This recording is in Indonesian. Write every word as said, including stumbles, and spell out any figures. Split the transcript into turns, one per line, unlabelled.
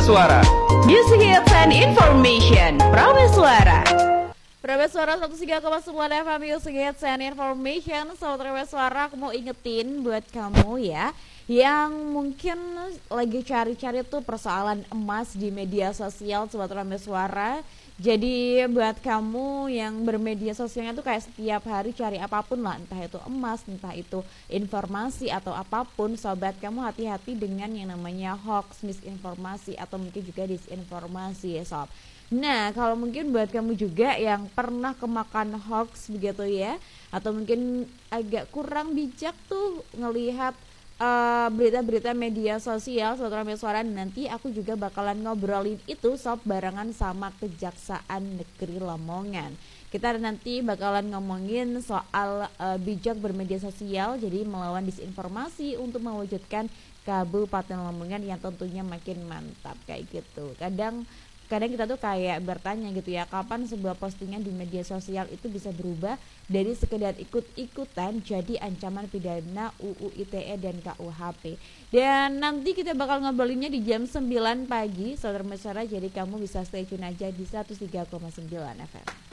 Prameswara.
Music hits and information. Prameswara. Prameswara seratus tiga koma sembilan F M Music hits and information. Sobat Prameswara, aku mau ingetin buat kamu ya yang mungkin lagi cari-cari tuh persoalan emas di media sosial, Sobat Prameswara. Jadi buat kamu yang bermedia sosialnya tuh kayak setiap hari cari apapun lah, entah itu emas, entah itu informasi atau apapun, sobat, kamu hati-hati dengan yang namanya hoax, misinformasi atau mungkin juga disinformasi ya sob. Nah, kalau mungkin buat kamu juga yang pernah kemakan hoax begitu ya, atau mungkin agak kurang bijak tuh ngelihat Uh, berita-berita media sosial, Sobat Prameswara, nanti aku juga bakalan ngobrolin itu sob barengan sama Kejaksaan Negeri Lamongan. Kita nanti bakalan ngomongin soal uh, bijak bermedia sosial, jadi melawan disinformasi untuk mewujudkan Kabupaten Lamongan yang tentunya makin mantap kayak gitu. Kadang Kadang kita tuh kayak bertanya gitu ya, kapan sebuah postingan di media sosial itu bisa berubah dari sekedar ikut-ikutan jadi ancaman pidana U U I T E dan K U H P. Dan nanti kita bakal ngobrolinnya di jam sembilan pagi, Saudara Prameswara, jadi kamu bisa stay tune aja di seratus tiga koma sembilan F M.